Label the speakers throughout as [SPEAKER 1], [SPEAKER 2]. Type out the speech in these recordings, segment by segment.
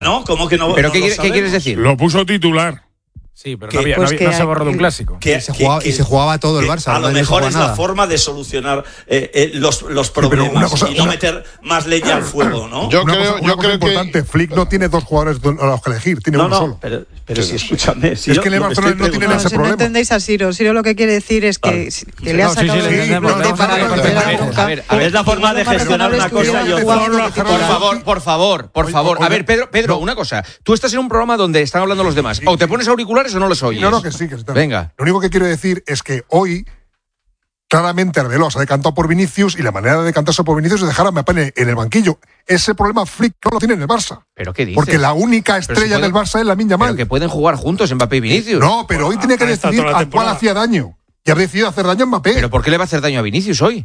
[SPEAKER 1] ¿No? ¿Cómo que no?
[SPEAKER 2] ¿Pero
[SPEAKER 1] no
[SPEAKER 2] qué quieres decir?
[SPEAKER 3] Lo puso titular.
[SPEAKER 4] Sí, pero no se borró de un clásico.
[SPEAKER 5] Y se jugaba todo el Barça.
[SPEAKER 1] A lo mejor es la forma de solucionar los problemas y no meter más leña al fuego, ¿no?
[SPEAKER 6] Yo creo que
[SPEAKER 7] importante, Flick no tiene dos jugadores a los que elegir, tiene uno solo.
[SPEAKER 1] Pero si escúchame,
[SPEAKER 7] es que el Barcelona no tiene ese problema.
[SPEAKER 8] No entendéis a Siro. Siro lo que quiere decir es que le ha sacado el suplente para volver a nunca.
[SPEAKER 1] Es la forma de gestionar una cosa y otra.
[SPEAKER 2] Por favor. A ver, Pedro, una cosa. Tú estás en un programa donde están hablando los demás. O te pones auriculares o no los oyes.
[SPEAKER 7] No, que sí.
[SPEAKER 2] Venga.
[SPEAKER 7] Lo único que quiero decir es que hoy claramente Arbeloa se ha decantado por Vinicius y la manera de decantarse por Vinicius es dejar a Mbappé en el banquillo. Ese problema Flick no lo tiene en el Barça.
[SPEAKER 2] ¿Pero qué dices?
[SPEAKER 7] Porque la única estrella del Barça es Lamine Yamal.
[SPEAKER 2] Pero que pueden jugar juntos Mbappé y Vinicius.
[SPEAKER 7] No, pero hoy tiene que decidir a cuál hacía daño. Y ha decidido hacer daño a Mbappé.
[SPEAKER 2] ¿Pero por qué le va a hacer daño a Vinicius hoy?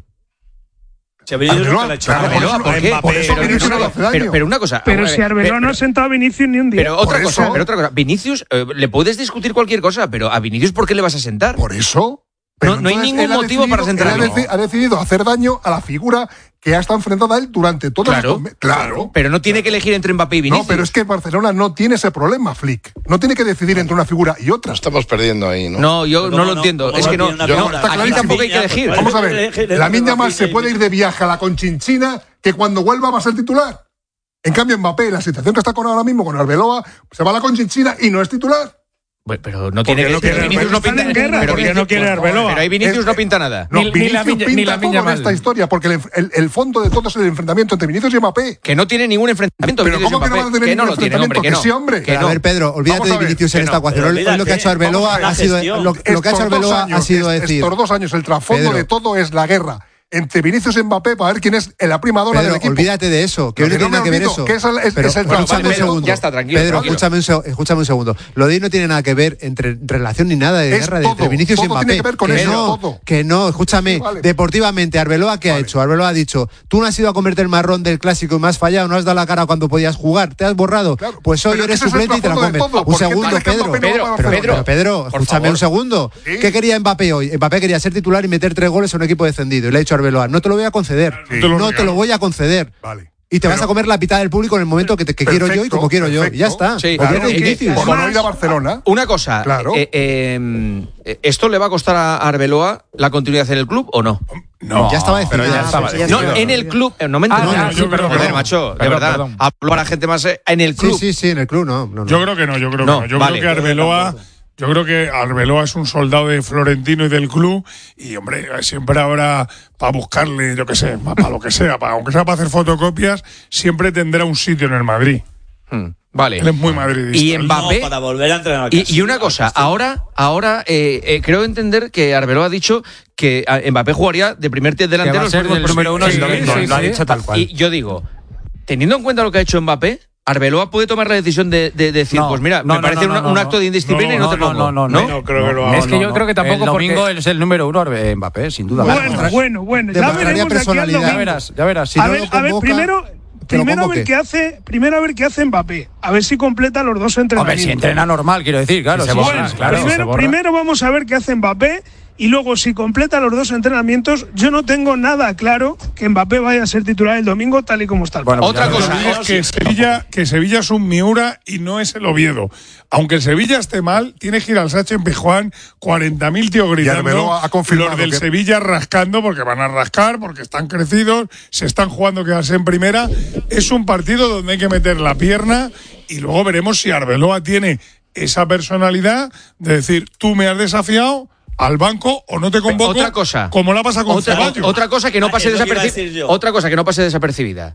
[SPEAKER 2] Pero una cosa.
[SPEAKER 9] Pero si Arbeloa no ha sentado a Vinicius ni un día.
[SPEAKER 2] Pero otra cosa. Vinicius, le puedes discutir cualquier cosa, pero a Vinicius, ¿por qué le vas a sentar?
[SPEAKER 7] Por eso.
[SPEAKER 2] No hay ningún motivo para sentarlo.
[SPEAKER 7] Ha decidido hacer daño a la figura que ha estado enfrentada a él durante todo
[SPEAKER 2] Claro. Pero no tiene que elegir entre Mbappé y Vinicius.
[SPEAKER 7] No, pero es que Barcelona no tiene ese problema, Flick. No tiene que decidir entre una figura y otra.
[SPEAKER 6] Estamos perdiendo ahí, ¿no?
[SPEAKER 2] No, yo no lo entiendo. Es que no. Aquí tampoco hay que elegir.
[SPEAKER 7] Vamos a ver. Lamine Yamal se puede ir de viaje a la Conchinchina, que cuando vuelva va a ser titular. En cambio, Mbappé, la situación que está con ahora mismo con Arbeloa, se va a la Conchinchina y no es titular.
[SPEAKER 2] Bueno, pero no tiene que
[SPEAKER 9] ser. Vinicius no pinta nada.
[SPEAKER 4] Pero no quiere Arbeloa.
[SPEAKER 2] Pero ahí Vinicius no pinta nada.
[SPEAKER 7] No, ni la pinta todo en esta historia, porque el fondo de todo es el enfrentamiento entre Vinicius y Mbappé.
[SPEAKER 2] Que no tiene ningún enfrentamiento.
[SPEAKER 7] Pero ¿cómo que no van a tener ningún enfrentamiento? Que sí, hombre.
[SPEAKER 5] A ver, Pedro, olvídate de Vinicius en esta ecuación. Hoy lo que ha hecho Arbeloa ha sido decir.
[SPEAKER 7] Estos 2 años, el trasfondo de todo es la guerra entre Vinicius y Mbappé para ver quién es la prima dona del equipo.
[SPEAKER 5] Olvídate de eso, que hoy no tiene nada que ver eso.
[SPEAKER 2] Escúchame un segundo. Ya está, tranquilo.
[SPEAKER 5] Pedro, escúchame un segundo. Lo de hoy no tiene nada que ver entre relación ni nada de guerra entre Vinicius y Mbappé.
[SPEAKER 7] Tiene que ver con eso.
[SPEAKER 5] Que no, escúchame. Deportivamente, Arbeloa, ¿qué ha hecho? Arbeloa ha dicho, tú no has ido a comerte el marrón del clásico y me has fallado, no has dado la cara cuando podías jugar, te has borrado. Pues hoy eres suplente y te la comes. Un segundo, Pedro, escúchame un segundo. ¿Qué quería Mbappé hoy? Mbappé quería ser titular y meter 3 goles en un equipo descendido. Y le ha dicho Arbeloa, no te lo voy a conceder. No te lo voy a conceder.
[SPEAKER 7] Vale.
[SPEAKER 5] Y te vas a comer la mitad del público en el momento que quiero yo y como quiero yo. Y ya está.
[SPEAKER 2] Sí,
[SPEAKER 7] por no ir a Barcelona.
[SPEAKER 2] Una cosa.
[SPEAKER 7] Claro.
[SPEAKER 2] ¿Esto le va a costar a Arbeloa la continuidad en el club o no?
[SPEAKER 5] No, ya estaba decidido.
[SPEAKER 2] No, en el club. No me entiendes. Joder, macho, de verdad. Hablo para gente más en el club.
[SPEAKER 5] Sí, en el club no.
[SPEAKER 3] Yo creo que no. Yo creo que Arbeloa. Yo creo que Arbeloa es un soldado de Florentino y del club y, hombre, siempre habrá para buscarle, yo qué sé, para lo que sea, aunque sea para hacer fotocopias, siempre tendrá un sitio en el Madrid.
[SPEAKER 2] Vale.
[SPEAKER 3] Él es muy madridista.
[SPEAKER 2] Y Mbappé,
[SPEAKER 1] para volver a entrenar.
[SPEAKER 2] Y una cosa, ahora creo entender que Arbeloa ha dicho que Mbappé jugaría de primer delantero.
[SPEAKER 4] Que va a ser el número 1 el domingo, lo ha dicho tal cual.
[SPEAKER 2] Y yo digo, teniendo en cuenta lo que ha hecho Mbappé, Arbeloa puede tomar la decisión de decir, pues mira, me parece un acto de indisciplina y no te pongo.
[SPEAKER 3] No creo que lo haga.
[SPEAKER 4] Es que yo creo que tampoco el domingo es el número 1 Mbappé, sin duda.
[SPEAKER 9] Bueno. Ya veremos
[SPEAKER 5] personalidad. Ya verás. Si
[SPEAKER 9] a ver, primero a ver qué hace Mbappé. A ver si completa los 2 entrenamientos.
[SPEAKER 4] A ver si entrena normal, quiero decir, claro.
[SPEAKER 9] Primero vamos a ver qué hace Mbappé. Y luego, si completa los 2 entrenamientos, yo no tengo nada claro que Mbappé vaya a ser titular el domingo tal y como está el
[SPEAKER 2] partido. Otra cosa
[SPEAKER 3] es que Sevilla es un Miura y no es el Oviedo. Aunque el Sevilla esté mal, tiene que ir al Sánchez Pizjuán 40.000 tíos gritando. Los del Sevilla rascando, porque van a rascar, porque están crecidos, se están jugando quedarse en primera. Es un partido donde hay que meter la pierna y luego veremos si Arbeloa tiene esa personalidad de decir, tú me has desafiado al banco o no te convoco.
[SPEAKER 2] Otra cosa,
[SPEAKER 3] como la pasa con Ceballos.
[SPEAKER 2] Otra cosa que no pase desapercibida. Otra cosa que no pase desapercibida.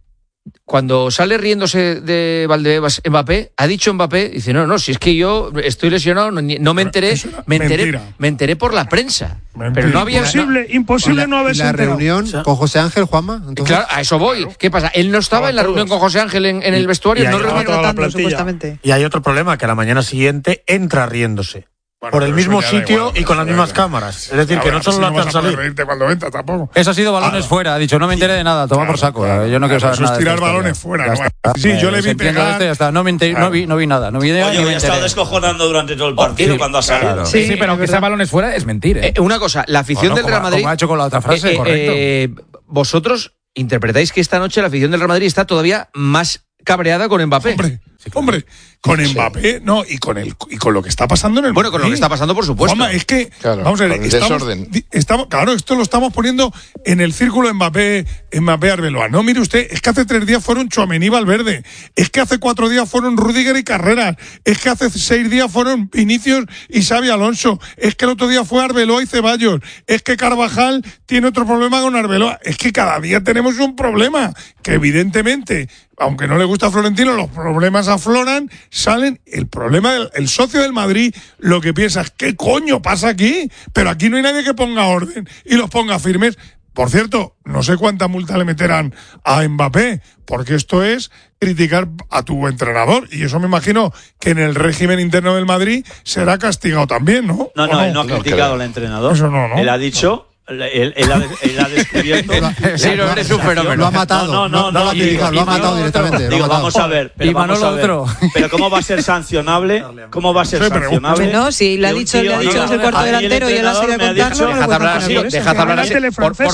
[SPEAKER 2] Cuando sale riéndose de Valdebebas Mbappé, ha dicho Mbappé, dice, no, si es que yo estoy lesionado, no me enteré, me enteré por la prensa.
[SPEAKER 3] Mentira.
[SPEAKER 2] Pero no había
[SPEAKER 9] imposible no haberse enterado.
[SPEAKER 5] ¿La reunión con José Ángel, Juanma? Entonces,
[SPEAKER 2] claro, a eso voy. ¿Qué pasa? Él no estaba en la reunión con José Ángel en el vestuario, no
[SPEAKER 8] rotando, supuestamente.
[SPEAKER 4] Y hay otro problema, que a la mañana siguiente entra riéndose. Por el mismo sitio y con las mismas cámaras. Es decir, que no solo la hacen salir.
[SPEAKER 3] Cuando entra, tampoco.
[SPEAKER 4] Eso ha sido balones fuera. Ha dicho, no me enteré de nada, toma por saco. Yo no quiero saber nada.
[SPEAKER 3] Eso es tirar balones fuera. Sí, yo le vi pegar.
[SPEAKER 4] Ya está. No vi nada. No vi idea.
[SPEAKER 1] Oye, me he estado descojonando durante todo el partido cuando ha salido.
[SPEAKER 4] Sí, pero que sea balones fuera es mentir.
[SPEAKER 2] Una cosa, la afición del Real Madrid.
[SPEAKER 4] Como ha hecho con la otra frase, correcto.
[SPEAKER 2] Vosotros interpretáis que esta noche la afición del Real Madrid está todavía más cabreada con Mbappé.
[SPEAKER 3] Hombre, Sí, claro. Hombre, con Mbappé, no, y con lo que está pasando en el
[SPEAKER 2] Bueno, con lo que está pasando, por supuesto.
[SPEAKER 3] Juanma, es que, vamos a ver, estamos, claro, esto lo estamos poniendo en el círculo Mbappé-Arbeloa. No, mire usted, es que hace 3 días fueron Tchouaméni y Valverde, es que hace 4 días fueron Rüdiger y Carreras, es que hace 6 días fueron Vinicius y Xabi Alonso, es que el otro día fue Arbeloa y Ceballos, es que Carvajal tiene otro problema con Arbeloa, es que cada día tenemos un problema, que evidentemente, aunque no le gusta a Florentino, los problemas afloran, salen. El problema del socio del Madrid, lo que piensa es, ¿qué coño pasa aquí? Pero aquí no hay nadie que ponga orden y los ponga firmes. Por cierto, no sé cuánta multa le meterán a Mbappé, porque esto es criticar a tu entrenador, y eso me imagino que en el régimen interno del Madrid será castigado también, ¿no?
[SPEAKER 1] No, él no ha criticado al entrenador.
[SPEAKER 3] Eso no.
[SPEAKER 1] Él ha dicho... Él ha descubierto.
[SPEAKER 2] Sí, no eres un fenómeno.
[SPEAKER 5] Lo ha matado. No lo ha criticado, lo ha matado directamente.
[SPEAKER 1] Digo, vamos a ver.
[SPEAKER 2] Y Manolo otro.
[SPEAKER 1] Pero ¿cómo va a ser sancionable? ¿Cómo va a ser sancionable?
[SPEAKER 8] No, si le ha dicho que es el cuarto delantero y él ha salido a contarlo.
[SPEAKER 2] Dejad hablar a Siro.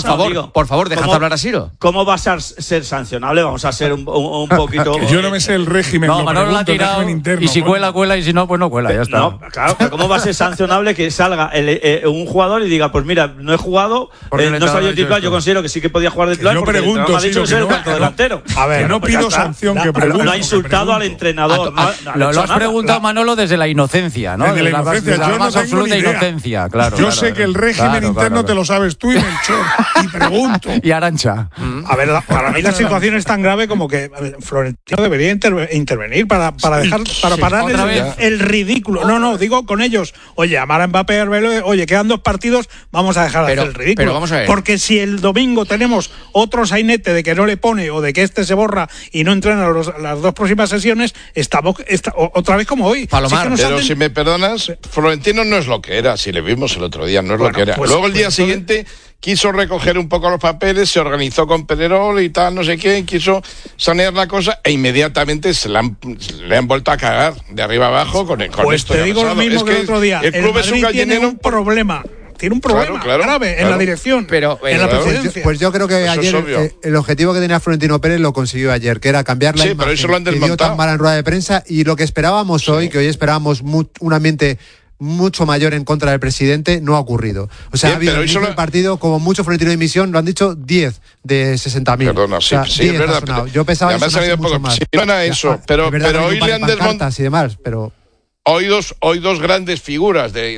[SPEAKER 2] Por favor, dejad hablar a Siro.
[SPEAKER 1] ¿Cómo va a ser sancionable? Vamos a ser un poquito.
[SPEAKER 3] Yo no me sé el régimen.
[SPEAKER 2] No, Manolo la ha tirado. Y si cuela, y si no, pues no cuela. Ya está.
[SPEAKER 1] No, claro, pero ¿cómo va a ser sancionable que salga un jugador y diga, pues mira, no he jugado? No salió titular, yo considero que sí que podía jugar de titular.
[SPEAKER 3] Yo pregunto,
[SPEAKER 1] me ha dicho que ser el cuarto delantero.
[SPEAKER 3] A ver, no pido sanción, que pregunto.
[SPEAKER 1] No ha insultado al entrenador.
[SPEAKER 2] Lo has preguntado, Manolo, desde la inocencia, ¿no?
[SPEAKER 3] Desde la inocencia,
[SPEAKER 2] yo no tengo ni idea. Inocencia, claro.
[SPEAKER 3] Yo sé que el régimen interno te lo sabes tú y Melchor, y pregunto.
[SPEAKER 2] Y Arancha.
[SPEAKER 10] A ver, para mí la situación es tan grave como que Florentino debería intervenir para parar el ridículo. No, digo con ellos. Oye, amar a Mbappé, oye, quedan 2 partidos, vamos a dejar de hacer el ridículo.
[SPEAKER 2] Pero vamos a ver.
[SPEAKER 10] Porque si el domingo tenemos otro sainete de que no le pone o de que este se borra y no entrena las 2 próximas sesiones, estamos otra vez como hoy.
[SPEAKER 2] Palomar,
[SPEAKER 6] pero si me perdonas, Florentino no es lo que era, si le vimos el otro día, no es lo que era. Luego el día siguiente quiso recoger un poco los papeles, se organizó con Pedrerol y tal, no sé qué, quiso sanear la cosa e inmediatamente le han vuelto a cagar de arriba abajo con
[SPEAKER 10] pues
[SPEAKER 6] esto.
[SPEAKER 10] Te digo lo mismo que el otro día.
[SPEAKER 6] El club es un gallinero.
[SPEAKER 10] Tiene un problema grave en la dirección, en la presidencia.
[SPEAKER 5] Pues yo creo que ayer el objetivo que tenía Florentino Pérez lo consiguió ayer, que era cambiar la imagen
[SPEAKER 6] pero eso lo han
[SPEAKER 5] que dio tan mala en rueda de prensa, y lo que esperábamos hoy, que hoy esperábamos un ambiente mucho mayor en contra del presidente, no ha ocurrido. O sea, ha habido el partido, como mucho Florentino de emisión, lo han dicho 10 de 60.000.
[SPEAKER 6] Perdona, sí, es verdad.
[SPEAKER 5] Yo pensaba que
[SPEAKER 6] eso mucho más. Sí, no era eso, pero hoy le han desmontado
[SPEAKER 5] y demás, pero...
[SPEAKER 6] Hoy dos grandes figuras del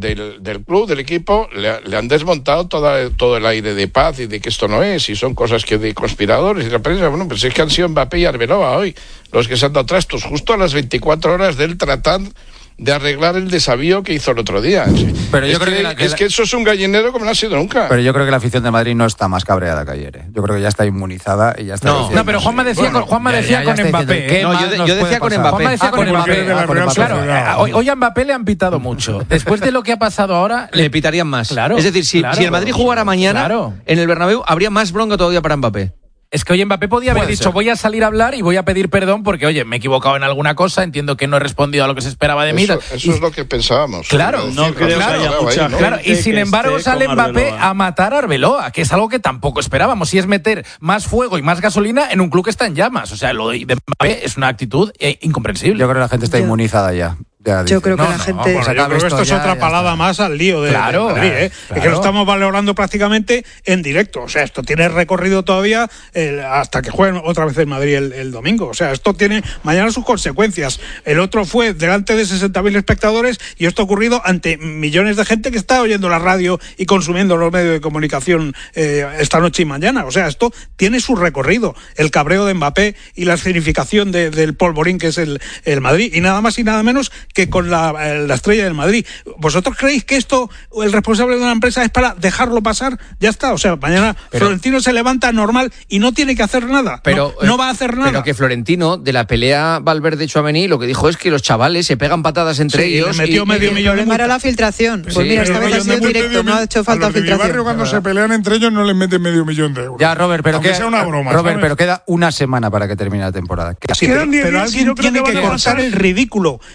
[SPEAKER 6] club, del equipo, le han desmontado todo el aire de paz y de que esto no es, y son cosas que de conspiradores y la prensa. Bueno, pues es que han sido Mbappé y Arbeloa hoy los que se han dado trastos justo a las 24 horas del tratar de arreglar el desavío que hizo el otro día.
[SPEAKER 2] Pero yo creo
[SPEAKER 6] que eso es un gallinero como no ha sido nunca.
[SPEAKER 11] Pero yo creo que la afición de Madrid no está más cabreada que ayer. Yo creo que ya está inmunizada y ya está.
[SPEAKER 2] No, pero Juanma decía con Mbappé.
[SPEAKER 11] Yo decía con Mbappé.
[SPEAKER 2] Juanma decía con Mbappé. Claro, hoy a Mbappé le han pitado mucho. Después de lo que ha pasado ahora,
[SPEAKER 11] le pitarían más.
[SPEAKER 2] Claro.
[SPEAKER 11] Es decir, si el Madrid jugara mañana en el Bernabéu, habría más bronca todavía para Mbappé.
[SPEAKER 2] Es que hoy Mbappé podía haber dicho, voy a salir a hablar y voy a pedir perdón porque, oye, me he equivocado en alguna cosa, entiendo que no he respondido a lo que se esperaba de mí.
[SPEAKER 6] Eso es lo que pensábamos.
[SPEAKER 2] Claro,
[SPEAKER 1] no creo que haya mucha gente.
[SPEAKER 2] Claro, y sin embargo sale Mbappé a matar a Arbeloa, que es algo que tampoco esperábamos, y es meter más fuego y más gasolina en un club que está en llamas. O sea, lo de Mbappé es una actitud incomprensible.
[SPEAKER 11] Yo creo que la gente está inmunizada ya.
[SPEAKER 8] Yo creo que la gente...
[SPEAKER 10] Yo creo que esto es otra palada más al lío de Madrid, Es que lo estamos valorando prácticamente en directo. O sea, esto tiene recorrido todavía hasta que jueguen otra vez el Madrid el domingo. O sea, esto tiene mañana sus consecuencias. El otro fue delante de 60.000 espectadores y esto ha ocurrido ante millones de gente que está oyendo la radio y consumiendo los medios de comunicación esta noche y mañana. O sea, esto tiene su recorrido. El cabreo de Mbappé y la significación del polvorín que es el Madrid. Y nada más y nada menos que con la estrella del Madrid. ¿Vosotros creéis que esto, el responsable de una empresa, es para dejarlo pasar? Ya está, o sea, mañana Florentino se levanta normal y no tiene que hacer nada. No va a hacer nada.
[SPEAKER 11] Pero que Florentino, de la pelea Valverde-Tchouaméni, lo que dijo es que los chavales se pegan patadas entre ellos.
[SPEAKER 10] Le metió medio millón.
[SPEAKER 8] El problema era la filtración. Pues mira, esta vez ha sido directo, no ha hecho falta filtración.
[SPEAKER 3] En mi barrio, cuando se pelean entre ellos, no les meten medio millón de euros.
[SPEAKER 11] Ya, Robert, pero
[SPEAKER 3] sea una broma,
[SPEAKER 11] Robert, pero queda una semana para que termine la temporada.
[SPEAKER 10] Pero alguien tiene que cortar el ridículo, que es que el Madrid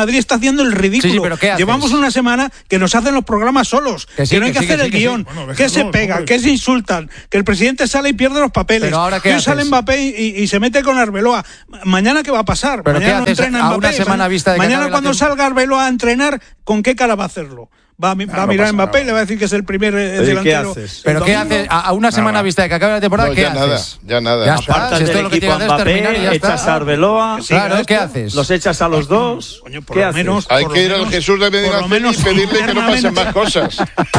[SPEAKER 10] Madrid está haciendo el ridículo.
[SPEAKER 2] Sí, pero ¿qué haces?
[SPEAKER 10] Llevamos una semana que nos hacen los programas solos, que no hay que hacer el guión, que se pegan, que se insultan, que el presidente sale y pierde los papeles.
[SPEAKER 2] Pero ahora, ¿qué haces?
[SPEAKER 10] Sale Mbappé y se mete con Arbeloa. Mañana, ¿qué va a pasar?
[SPEAKER 2] ¿Pero
[SPEAKER 10] mañana
[SPEAKER 2] qué haces?
[SPEAKER 10] entrena
[SPEAKER 2] A
[SPEAKER 10] Mbappé.
[SPEAKER 2] una semana vista de que
[SPEAKER 10] mañana
[SPEAKER 2] acabe
[SPEAKER 10] cuando
[SPEAKER 2] la
[SPEAKER 10] salga Arbeloa a entrenar, ¿con qué cara va a hacerlo? Va a mirar a Mbappé y le va a decir que es el primer delantero.
[SPEAKER 1] ¿Qué haces?
[SPEAKER 2] ¿Pero qué haces? A una semana vista de que acabe la temporada, ¿qué haces?
[SPEAKER 6] Ya nada.
[SPEAKER 2] Ya está. Si esto lo que tienes que hacer es terminar y ya está.
[SPEAKER 1] Echas a Arbeloa.
[SPEAKER 2] Claro, ¿qué haces?
[SPEAKER 1] Los echas a los dos.
[SPEAKER 10] Coño,
[SPEAKER 1] ¿Qué haces?
[SPEAKER 6] Hay que ir al Jesús de Medina y pedirle que no pasen más cosas.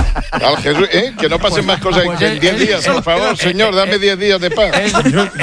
[SPEAKER 6] Al Jesús, que no pasen más cosas en 10 días, por favor, señor, dame 10 días de paz.
[SPEAKER 2] Es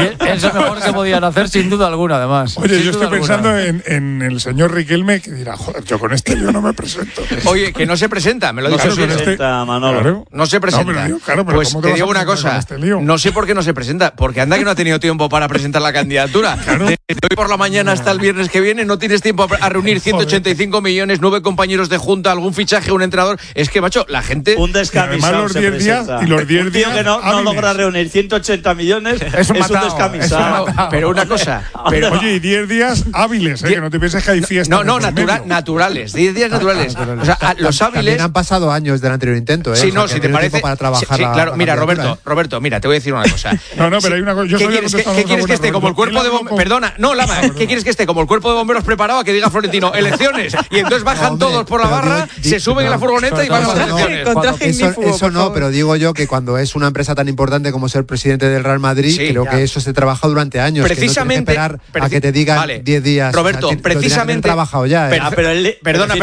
[SPEAKER 2] lo mejor que podían hacer, sin duda alguna, además.
[SPEAKER 3] Oye, yo estoy pensando en el señor Riquelme, que dirá, joder, yo con este lío no me presento.
[SPEAKER 11] Oye, que no se presenta, me lo dice
[SPEAKER 1] Manolo.
[SPEAKER 3] Claro.
[SPEAKER 11] No se presenta.
[SPEAKER 3] No, pero
[SPEAKER 11] pues
[SPEAKER 3] ¿cómo
[SPEAKER 11] te
[SPEAKER 3] vas
[SPEAKER 11] digo
[SPEAKER 3] a
[SPEAKER 11] una
[SPEAKER 3] presentar
[SPEAKER 11] cosa,
[SPEAKER 3] con este lío?
[SPEAKER 11] no sé por qué no se presenta, porque anda que no ha tenido tiempo para presentar la candidatura. Desde hoy por la mañana hasta el viernes que viene no tienes tiempo a reunir 185 millones, 9 compañeros de junta, algún fichaje, un entrenador. Es que, macho, la gente...
[SPEAKER 1] Un descamisado
[SPEAKER 3] los 10 días y los 10 días
[SPEAKER 1] un tío que no logra reunir 180 millones es un descamisado.
[SPEAKER 11] Pero una cosa...
[SPEAKER 3] Oye, y 10 días hábiles, que no te pienses que hay fiesta.
[SPEAKER 11] No, naturales. 10 días naturales. O sea, los hábiles...
[SPEAKER 5] También han pasado años del anterior intento,
[SPEAKER 11] Sí, no, si te parece...
[SPEAKER 5] para trabajar
[SPEAKER 11] sí, claro, mira, Roberto, mira, te voy a decir una cosa.
[SPEAKER 3] No, pero hay una cosa.
[SPEAKER 11] ¿Qué quieres que esté como el cuerpo de bomberos? Perdona, no, Lama, ¿qué quieres que esté como el cuerpo de bomberos preparado a que diga Florentino, elecciones? Y entonces bajan todos por la barra, se suben en la furgoneta y van a las elecciones.
[SPEAKER 5] Eso no, pero digo yo que cuando es una empresa tan importante como ser presidente del Real Madrid, creo que eso se trabaja durante años.
[SPEAKER 11] Precisamente.
[SPEAKER 5] Que no tienes que esperar a que te digan 10 días.
[SPEAKER 11] Roberto, precisamente.
[SPEAKER 5] Trabajado ya.
[SPEAKER 11] Perdona.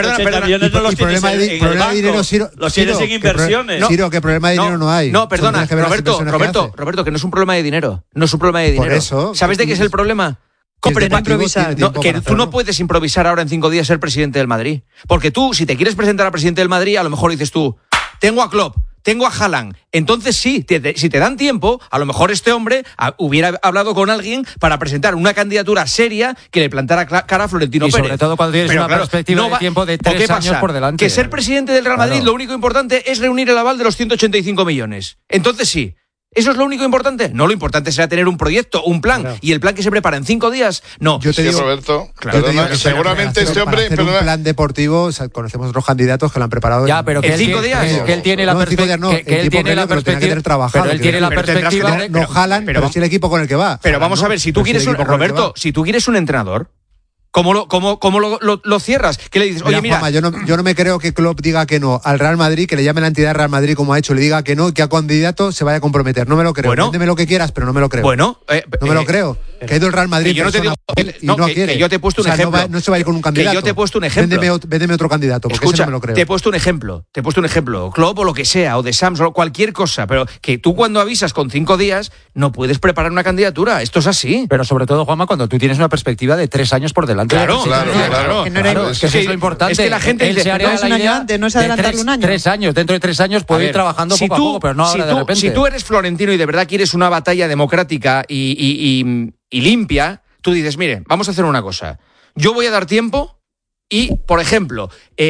[SPEAKER 1] El
[SPEAKER 5] problema de dinero,
[SPEAKER 1] los tienes en inversiones.
[SPEAKER 5] Ciro, que problema de dinero no hay.
[SPEAKER 11] No, perdona, Roberto, que no es un problema de dinero. No es un problema de dinero.
[SPEAKER 5] Por eso.
[SPEAKER 11] ¿Sabes de qué es el problema?
[SPEAKER 5] Improvisar.
[SPEAKER 11] Que tú no puedes improvisar ahora en 5 días ser presidente del Madrid. Porque tú, si te quieres presentar a presidente del Madrid, a lo mejor dices tú, tengo a Klopp, tengo a Haaland. Entonces sí, si te dan tiempo, a lo mejor este hombre hubiera hablado con alguien para presentar una candidatura seria que le plantara cara a Florentino Pérez.
[SPEAKER 2] Y sobre todo cuando tienes una perspectiva de tiempo de 3 años por delante.
[SPEAKER 11] Que ser presidente del Real Madrid, lo único importante es reunir el aval de los 185 millones. Entonces sí. ¿Eso es lo único importante? No, lo importante será tener un proyecto, un plan. Claro. ¿Y el plan que se prepara en 5 días? No.
[SPEAKER 6] Yo te digo, Roberto, seguramente este hombre...
[SPEAKER 5] Para hacer un plan deportivo, o sea, conocemos otros candidatos que lo han preparado
[SPEAKER 11] pero que
[SPEAKER 5] en
[SPEAKER 11] 5 días.
[SPEAKER 2] Que él tiene la perspectiva. Que él tiene la perspectiva.
[SPEAKER 5] Pero él tiene la perspectiva. No jalan, pero es el equipo con el que va.
[SPEAKER 11] Pero vamos a ver, si tú quieres Roberto, si tú quieres un entrenador, ¿cómo lo cierras? ¿Qué le dices? Oye, mira,
[SPEAKER 5] Juanma, yo no me creo que Klopp diga que no al Real Madrid, que le llame la entidad Real Madrid como ha hecho, le diga que no y que a candidato se vaya a comprometer. No me lo creo. Véndeme lo que quieras, pero no me lo creo.
[SPEAKER 11] No
[SPEAKER 5] me lo creo. Que ha ido el Real Madrid.
[SPEAKER 11] Yo no te digo
[SPEAKER 5] y no quiere.
[SPEAKER 11] Que yo te he puesto un ejemplo.
[SPEAKER 5] No se va a ir con un candidato.
[SPEAKER 11] Que yo te he puesto un ejemplo.
[SPEAKER 5] Véndeme otro candidato, porque
[SPEAKER 11] Escucha,
[SPEAKER 5] ese no me lo creo.
[SPEAKER 11] Te he puesto un ejemplo. Klopp o lo que sea, o de Sams, o cualquier cosa. Pero que tú cuando avisas con 5 días, no puedes preparar una candidatura. Esto es así.
[SPEAKER 2] Pero sobre todo, Juanma, cuando tú tienes una perspectiva de 3 años por delante.
[SPEAKER 6] Claro.
[SPEAKER 2] Es que eso es lo importante.
[SPEAKER 11] Es que la gente
[SPEAKER 2] se haría
[SPEAKER 8] un año antes, no es adelantarle un año.
[SPEAKER 2] 3 años. Dentro de 3 años puede ir trabajando poco a poco, pero no ahora de repente.
[SPEAKER 11] Si tú eres Florentino y de verdad quieres una batalla democrática y limpia, tú dices, mire, vamos a hacer una cosa. Yo voy a dar tiempo y, por ejemplo,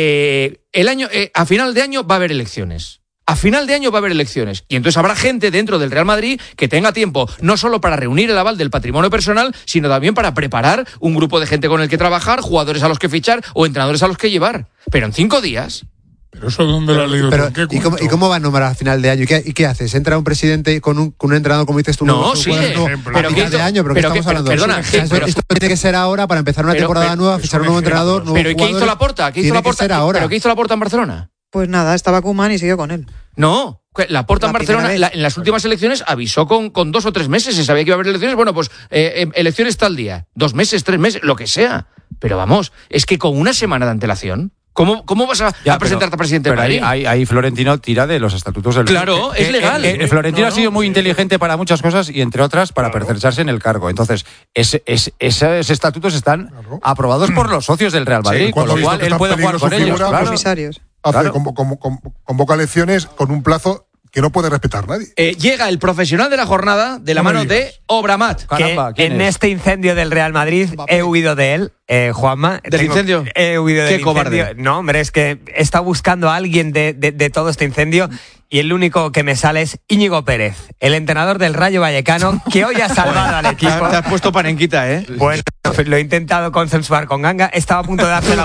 [SPEAKER 11] a final de año va a haber elecciones. A final de año va a haber elecciones. Y entonces habrá gente dentro del Real Madrid que tenga tiempo no solo para reunir el aval del patrimonio personal, sino también para preparar un grupo de gente con el que trabajar, jugadores a los que fichar o entrenadores a los que llevar. Pero en 5 días...
[SPEAKER 3] ¿Pero eso dónde lo has leído?
[SPEAKER 5] ¿Y cómo va a nombrar a final de año? ¿Y qué haces? ¿Entra un presidente con un entrenador, como dices tú?
[SPEAKER 11] No, sí.
[SPEAKER 5] Pero a final de año, ¿pero qué estamos hablando?
[SPEAKER 11] Perdona,
[SPEAKER 5] esto tiene que ser ahora para empezar una temporada nueva, fichar un nuevo entrenador, nuevos
[SPEAKER 11] ¿Pero qué hizo Laporta? ¿Pero qué hizo Laporta en Barcelona?
[SPEAKER 8] Pues nada, estaba Koeman y siguió con él.
[SPEAKER 11] No, Laporta en Barcelona en las últimas elecciones avisó con 2 o 3 meses. Se sabía que iba a haber elecciones. Bueno, pues elecciones tal día. 2 meses, 3 meses, lo que sea. Pero vamos, es que con una semana de antelación... ¿Cómo vas a presentarte a presidente del Madrid?
[SPEAKER 2] Ahí Florentino tira de los estatutos del...
[SPEAKER 11] Claro, es legal.
[SPEAKER 2] Florentino ha sido muy inteligente para muchas cosas y, entre otras, para pertrecharse en el cargo. Entonces, esos estatutos están aprobados por los socios del Real Madrid, con lo cual él puede jugar con ellos.
[SPEAKER 8] Comisarios.
[SPEAKER 7] Convoca elecciones con un plazo que no puede respetar nadie.
[SPEAKER 11] Llega el profesional de la jornada de la mano de Obramat.
[SPEAKER 12] Caramba, en este incendio del Real Madrid he huido de él, Juanma.
[SPEAKER 11] ¿Del incendio?
[SPEAKER 12] He huido del
[SPEAKER 11] incendio.
[SPEAKER 12] Cobarde. No, hombre, es que he estado buscando a alguien de todo este incendio y el único que me sale es Íñigo Pérez, el entrenador del Rayo Vallecano, que hoy ha salvado al equipo.
[SPEAKER 2] Te has puesto panenquita, ¿eh?
[SPEAKER 12] Bueno, lo he intentado consensuar con Ganga. Estaba a punto de dársela a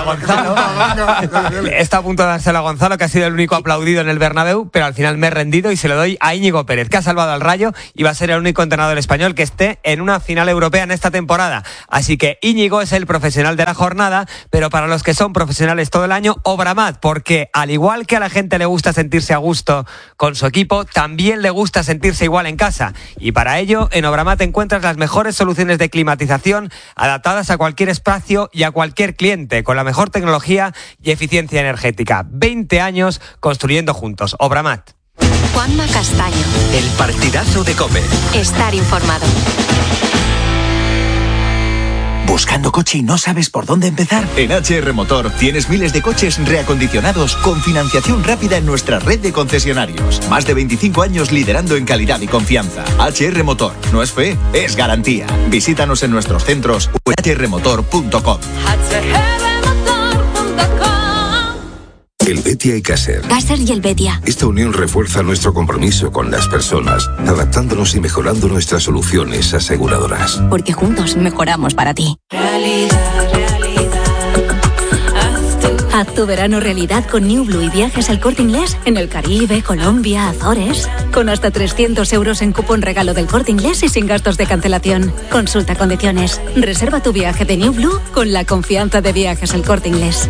[SPEAKER 12] Gonzalo. Que ha sido el único aplaudido en el Bernabéu, pero al final me he rendido y se lo doy a Íñigo Pérez, que ha salvado al Rayo y va a ser el único entrenador español que esté en una final europea en esta temporada. Así que Íñigo es el profesional de la jornada, pero para los que son profesionales todo el año, Obramat, porque al igual que a la gente le gusta sentirse a gusto con su equipo, también le gusta sentirse igual en casa. Y para ello, en Obramat encuentras las mejores soluciones de climatización adaptadas a cualquier espacio y a cualquier cliente, con la mejor tecnología y eficiencia energética. 20 años construyendo juntos. Obramat.
[SPEAKER 13] Juanma Castaño.
[SPEAKER 14] El partidazo de COPE.
[SPEAKER 13] Estar informado.
[SPEAKER 14] ¿Buscando coche y no sabes por dónde empezar? En HR Motor tienes miles de coches reacondicionados con financiación rápida en nuestra red de concesionarios. Más de 25 años liderando en calidad y confianza. HR Motor. No es fe, es garantía. Visítanos en nuestros centros o en hrmotor.com.
[SPEAKER 15] El Betia y Caser.
[SPEAKER 16] Caser y el Betia.
[SPEAKER 15] Esta unión refuerza nuestro compromiso con las personas, adaptándonos y mejorando nuestras soluciones aseguradoras.
[SPEAKER 16] Porque juntos mejoramos para ti. Haz tu verano realidad con New Blue y viajes al Corte Inglés en el Caribe, Colombia, Azores. Con hasta 300 euros en cupón regalo del Corte Inglés y sin gastos de cancelación. Consulta condiciones. Reserva tu viaje de New Blue con la confianza de Viajes al Corte Inglés.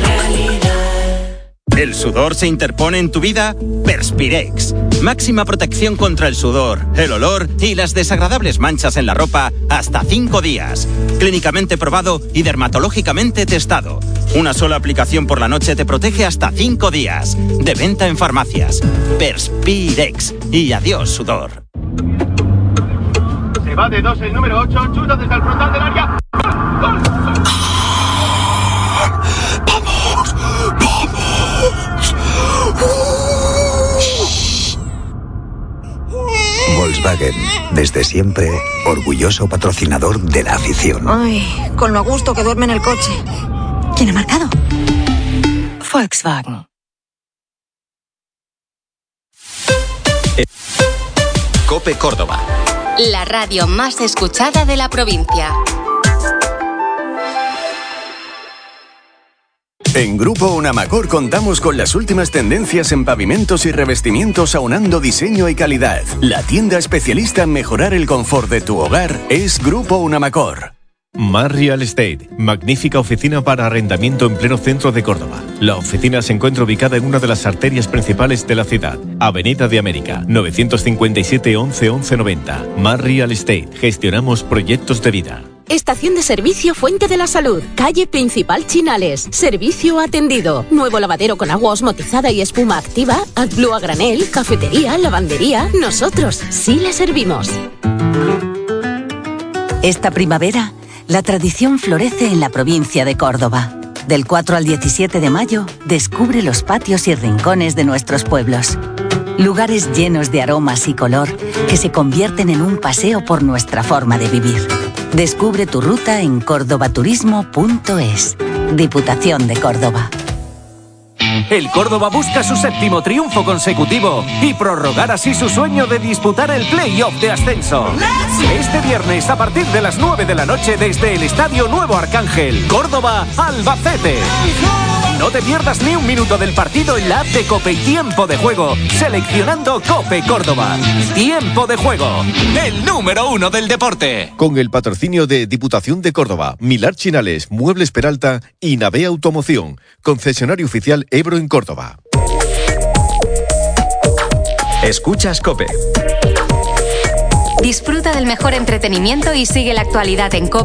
[SPEAKER 17] ¿El sudor se interpone en tu vida? Perspirex. Máxima protección contra el sudor, el olor y las desagradables manchas en la ropa hasta 5 días. Clínicamente probado y dermatológicamente testado. Una sola aplicación por la noche te protege hasta 5 días. De venta en farmacias. Perspirex. Y adiós, sudor.
[SPEAKER 18] Se va de 2 el número 8, chuta desde el frontal del área. ¡Gol! ¡Gol!
[SPEAKER 14] Volkswagen, desde siempre, orgulloso patrocinador de la afición.
[SPEAKER 16] Ay, con lo a gusto que duerme en el coche. ¿Quién ha marcado? Volkswagen.
[SPEAKER 14] COPE Córdoba.
[SPEAKER 13] La radio más escuchada de la provincia.
[SPEAKER 19] En Grupo Unamacor contamos con las últimas tendencias en pavimentos y revestimientos aunando diseño y calidad. La tienda especialista en mejorar el confort de tu hogar es Grupo Unamacor.
[SPEAKER 20] Mar Real Estate, magnífica oficina para arrendamiento en pleno centro de Córdoba. La oficina se encuentra ubicada en una de las arterias principales de la ciudad. Avenida de América, 957 11 11 90. Mar Real Estate, gestionamos proyectos de vida.
[SPEAKER 21] Estación de servicio Fuente de la Salud, calle principal Chinales, servicio atendido, nuevo lavadero con agua osmotizada y espuma activa, AdBlue a granel, cafetería, lavandería, nosotros sí le servimos.
[SPEAKER 22] Esta primavera, la tradición florece en la provincia de Córdoba. Del 4 al 17 de mayo, descubre los patios y rincones de nuestros pueblos. Lugares llenos de aromas y color que se convierten en un paseo por nuestra forma de vivir. Descubre tu ruta en cordobaturismo.es. Diputación de Córdoba.
[SPEAKER 23] El Córdoba busca su 7º triunfo consecutivo y prorrogar así su sueño de disputar el play-off de ascenso. Este viernes a partir de las 9 de la noche desde el Estadio Nuevo Arcángel, Córdoba, Albacete. No te pierdas ni un minuto del partido en la app de COPE y Tiempo de Juego, seleccionando COPE Córdoba. Tiempo de Juego, el número 1 del deporte.
[SPEAKER 20] Con el patrocinio de Diputación de Córdoba, Milar Chinales, Muebles Peralta y Navea Automoción, concesionario oficial Ebro en Córdoba.
[SPEAKER 14] Escuchas COPE.
[SPEAKER 13] Disfruta del mejor entretenimiento y sigue la actualidad en COPE.